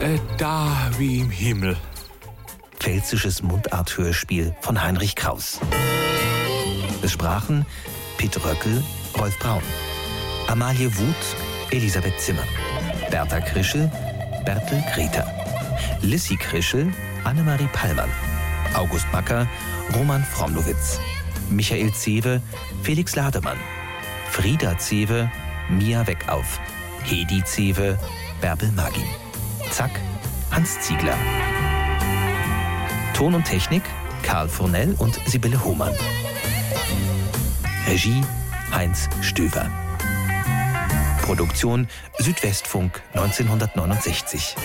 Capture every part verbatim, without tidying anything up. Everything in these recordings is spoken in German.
Äh, da wie im Himmel. Pfälzisches Mundarthörspiel von Heinrich Kraus. Es sprachen Piet Röckel, Rolf Braun, Amalie Wuth, Elisabeth Zimmer, Bertha Krischel, Bertel Greta, Lissy Krischel, Annemarie Pallmann, August Macker, Roman Fromlowitz, Michael Zewe, Felix Lademann, Frieda Zewe, Mia Weckauf, Hedi Zewe, Bärbel Magin, Zack, Hans Ziegler. Ton und Technik Karl Fournel und Sibylle Hohmann. Regie Heinz Stöver. Produktion Südwestfunk neunzehnhundertneunundsechzig.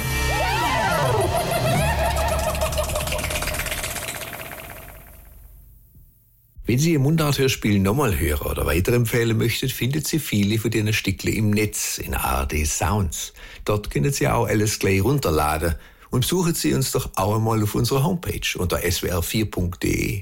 Wenn Sie Ihr Mundarthörspiel nochmal hören oder weiterempfehlen möchten, findet Sie viele von diesen Stückchen im Netz in A R D Sounds. Dort können Sie auch alles gleich runterladen und besuchen Sie uns doch auch einmal auf unserer Homepage unter s w r vier punkt d e.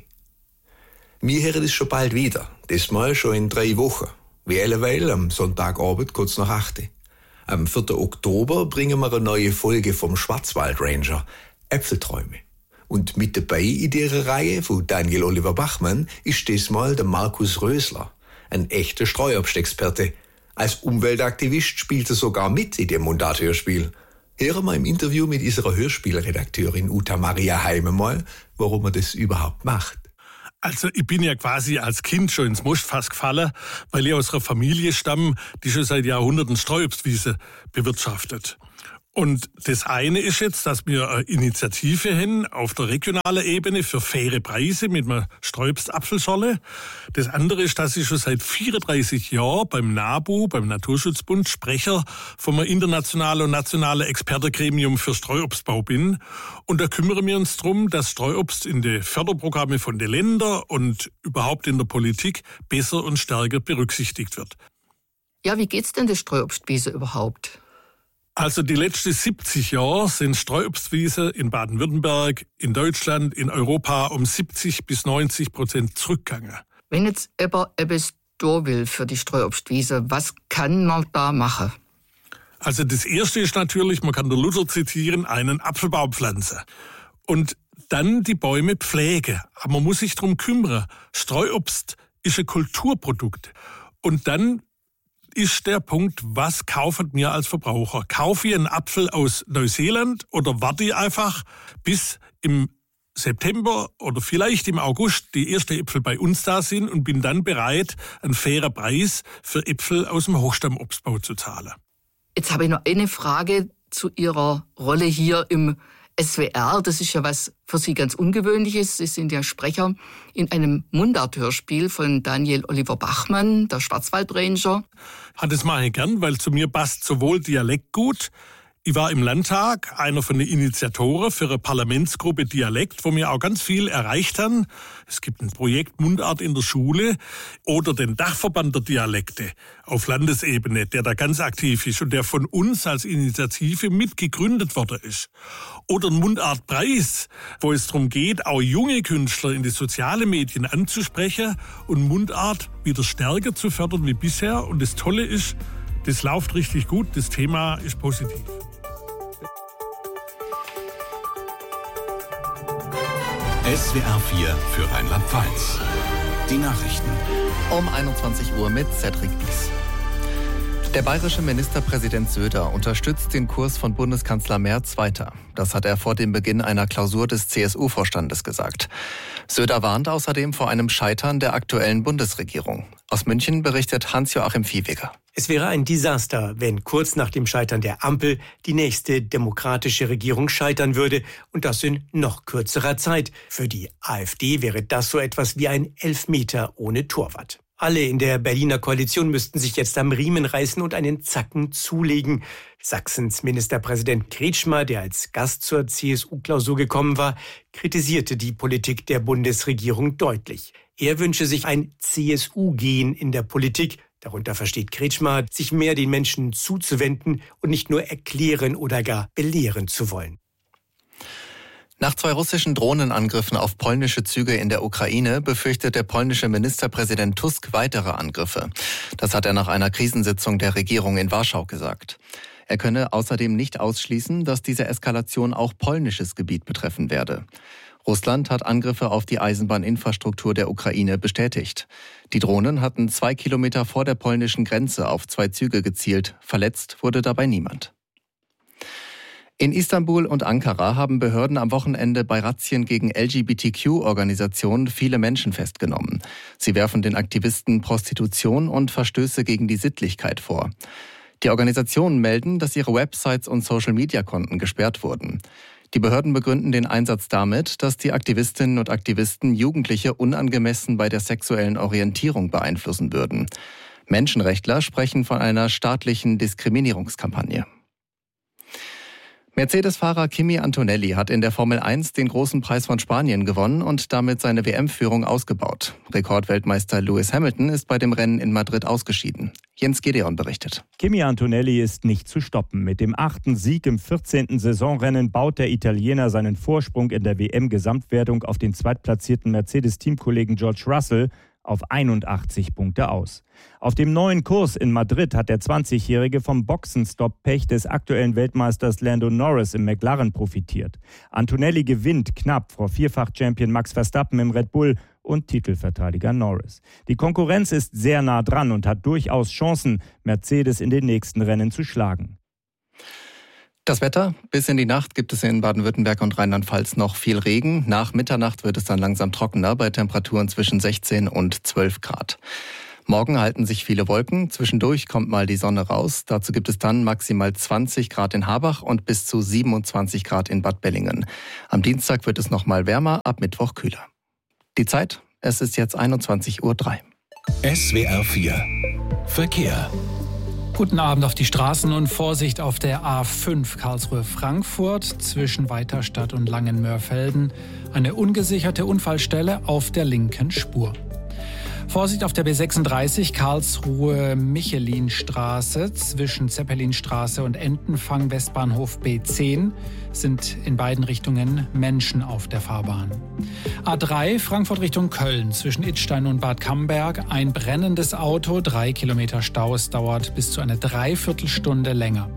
Wir hören es schon bald wieder, das Mal schon in drei Wochen, wie alleweil am Sonntagabend kurz nach acht. Am vierten Oktober bringen wir eine neue Folge vom Schwarzwaldranger, Äpfelträume. Und mit dabei in dieser Reihe von Daniel Oliver Bachmann ist diesmal der Markus Rösler, ein echter Streuobstexperte. Als Umweltaktivist spielt er sogar mit in dem Mundarthörspiel. Hören wir im Interview mit unserer Hörspielredakteurin Uta Maria Heime mal, warum er das überhaupt macht. Also ich bin ja quasi als Kind schon ins Mostfass gefallen, weil ich aus einer Familie stamme, die schon seit Jahrhunderten Streuobstwiese bewirtschaftet. Und das eine ist jetzt, dass wir eine Initiative haben auf der regionalen Ebene für faire Preise mit einer Streuobstapfelschorle. Das andere ist, dass ich schon seit vierunddreißig Jahren beim NABU, beim Naturschutzbund, Sprecher vom internationalen und nationalen Expertengremium für Streuobstbau bin. Und da kümmern wir uns darum, dass Streuobst in die Förderprogramme von den Ländern und überhaupt in der Politik besser und stärker berücksichtigt wird. Ja, wie geht's denn der Streuobstwiese überhaupt? Also die letzten siebzig Jahre sind Streuobstwiese in Baden-Württemberg, in Deutschland, in Europa um siebzig bis neunzig Prozent zurückgegangen. Wenn jetzt jemand etwas tun will für die Streuobstwiese, was kann man da machen? Also das Erste ist natürlich, man kann der Luther zitieren, einen Apfelbaum pflanzen. Und dann die Bäume pflegen. Aber man muss sich darum kümmern. Streuobst ist ein Kulturprodukt. Und dann ist der Punkt, was kaufen wir als Verbraucher? Kaufe ich einen Apfel aus Neuseeland oder warte ich einfach, bis im September oder vielleicht im August die ersten Äpfel bei uns da sind und bin dann bereit, einen fairen Preis für Äpfel aus dem Hochstammobstbau zu zahlen? Jetzt habe ich noch eine Frage zu Ihrer Rolle hier im S W R. Das ist ja was für Sie ganz Ungewöhnliches. Sie sind ja Sprecher in einem Mundarthörspiel von Daniel Oliver Bachmann, der Schwarzwaldranger. Das mache ich gern, weil zu mir passt sowohl Dialekt gut. Ich war im Landtag einer von den Initiatoren für eine Parlamentsgruppe Dialekt, wo wir auch ganz viel erreicht haben. Es gibt ein Projekt Mundart in der Schule oder den Dachverband der Dialekte auf Landesebene, der da ganz aktiv ist und der von uns als Initiative mitgegründet worden ist. Oder ein Mundartpreis, wo es darum geht, auch junge Künstler in die sozialen Medien anzusprechen und Mundart wieder stärker zu fördern wie bisher. Und das Tolle ist, das läuft richtig gut, das Thema ist positiv. S W R vier für Rheinland-Pfalz. Die Nachrichten. Um einundzwanzig Uhr mit Cedric Bies. Der bayerische Ministerpräsident Söder unterstützt den Kurs von Bundeskanzler Merz weiter. Das hat er vor dem Beginn einer Klausur des C S U-Vorstandes gesagt. Söder warnt außerdem vor einem Scheitern der aktuellen Bundesregierung. Aus München berichtet Hans-Joachim Viehweger. Es wäre ein Desaster, wenn kurz nach dem Scheitern der Ampel die nächste demokratische Regierung scheitern würde. Und das in noch kürzerer Zeit. Für die AfD wäre das so etwas wie ein Elfmeter ohne Torwart. Alle in der Berliner Koalition müssten sich jetzt am Riemen reißen und einen Zacken zulegen. Sachsens Ministerpräsident Kretschmer, der als Gast zur C S U-Klausur gekommen war, kritisierte die Politik der Bundesregierung deutlich. Er wünsche sich ein C S U-Gen in der Politik. Darunter versteht Kretschmer, sich mehr den Menschen zuzuwenden und nicht nur erklären oder gar belehren zu wollen. Nach zwei russischen Drohnenangriffen auf polnische Züge in der Ukraine befürchtet der polnische Ministerpräsident Tusk weitere Angriffe. Das hat er nach einer Krisensitzung der Regierung in Warschau gesagt. Er könne außerdem nicht ausschließen, dass diese Eskalation auch polnisches Gebiet betreffen werde. Russland hat Angriffe auf die Eisenbahninfrastruktur der Ukraine bestätigt. Die Drohnen hatten zwei Kilometer vor der polnischen Grenze auf zwei Züge gezielt. Verletzt wurde dabei niemand. In Istanbul und Ankara haben Behörden am Wochenende bei Razzien gegen L G B T Q-Organisationen viele Menschen festgenommen. Sie werfen den Aktivisten Prostitution und Verstöße gegen die Sittlichkeit vor. Die Organisationen melden, dass ihre Websites und Social-Media-Konten gesperrt wurden. Die Behörden begründen den Einsatz damit, dass die Aktivistinnen und Aktivisten Jugendliche unangemessen bei der sexuellen Orientierung beeinflussen würden. Menschenrechtler sprechen von einer staatlichen Diskriminierungskampagne. Mercedes-Fahrer Kimi Antonelli hat in der Formel eins den großen Preis von Spanien gewonnen und damit seine W M-Führung ausgebaut. Rekordweltmeister Lewis Hamilton ist bei dem Rennen in Madrid ausgeschieden. Jens Gedeon berichtet. Kimi Antonelli ist nicht zu stoppen. Mit dem achten Sieg im vierzehnten Saisonrennen baut der Italiener seinen Vorsprung in der W M-Gesamtwertung auf den zweitplatzierten Mercedes-Teamkollegen George Russell auf einundachtzig Punkte aus. Auf dem neuen Kurs in Madrid hat der zwanzigjährige vom Boxenstopp-Pech des aktuellen Weltmeisters Lando Norris im McLaren profitiert. Antonelli gewinnt knapp vor Vierfach-Champion Max Verstappen im Red Bull und Titelverteidiger Norris. Die Konkurrenz ist sehr nah dran und hat durchaus Chancen, Mercedes in den nächsten Rennen zu schlagen. Das Wetter: Bis in die Nacht gibt es in Baden-Württemberg und Rheinland-Pfalz noch viel Regen. Nach Mitternacht wird es dann langsam trockener bei Temperaturen zwischen sechzehn und zwölf Grad. Morgen halten sich viele Wolken. Zwischendurch kommt mal die Sonne raus. Dazu gibt es dann maximal zwanzig Grad in Habach und bis zu siebenundzwanzig Grad in Bad Bellingen. Am Dienstag wird es noch mal wärmer, ab Mittwoch kühler. Die Zeit: Es ist jetzt einundzwanzig Uhr drei. S W R vier Verkehr. Guten Abend auf die Straßen und Vorsicht auf der A fünf Karlsruhe-Frankfurt zwischen Weiterstadt und Langenmörfelden. Eine ungesicherte Unfallstelle auf der linken Spur. Vorsicht auf der B sechsunddreißig Karlsruhe-Michelin-Straße zwischen Zeppelinstraße und Entenfang Westbahnhof B zehn sind in beiden Richtungen Menschen auf der Fahrbahn. A drei Frankfurt Richtung Köln zwischen Idstein und Bad Camberg ein brennendes Auto, drei Kilometer Stau, es dauert bis zu einer Dreiviertelstunde länger.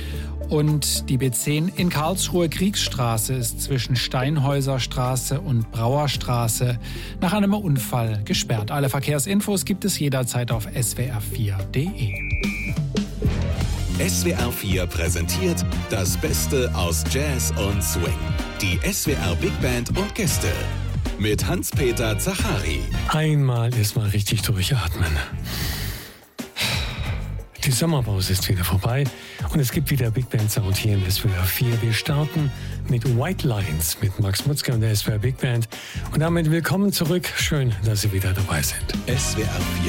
Und die B zehn in Karlsruhe Kriegsstraße ist zwischen Steinhäuserstraße und Brauerstraße nach einem Unfall gesperrt. Alle Verkehrsinfos gibt es jederzeit auf S W R vier Punkt de. S W R vier präsentiert das Beste aus Jazz und Swing. Die S W R Big Band und Gäste mit Hans-Peter Zachari. Einmal erstmal richtig durchatmen. Die Sommerpause ist wieder vorbei und es gibt wieder Big Band Sound hier im S W R vier. Wir starten mit White Lines mit Max Mutzke und der S W R Big Band. Und damit willkommen zurück. Schön, dass Sie wieder dabei sind. S W R vier